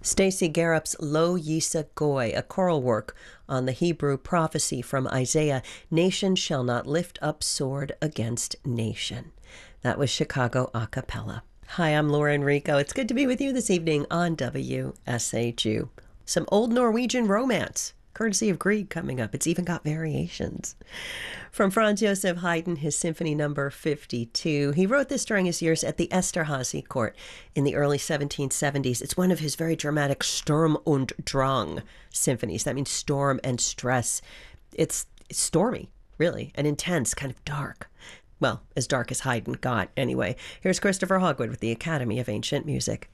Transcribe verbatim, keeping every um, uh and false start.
Stacy Garup's Lo Yisa Goy, a choral work on the Hebrew prophecy from Isaiah, Nation shall not lift up sword against nation. That was Chicago a cappella. Hi, I'm Laura Enrico. It's good to be with you this evening on W S H U. Some old Norwegian romance, courtesy of Grieg, coming up. It's even got variations. From Franz Joseph Haydn, his Symphony Number fifty-two. He wrote this during his years at the Esterhazy court in the early seventeen seventies. It's one of his very dramatic Sturm und Drang symphonies. That means storm and stress. It's, it's stormy, really, and intense, kind of dark. Well, as dark as Haydn got, anyway. Here's Christopher Hogwood with the Academy of Ancient Music.